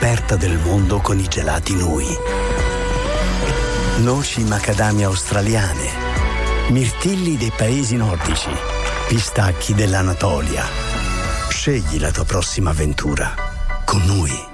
scoperta del mondo con i gelati Nui. Noci macadamia australiane, mirtilli dei paesi nordici, pistacchi dell'Anatolia. Scegli la tua prossima avventura con Nui.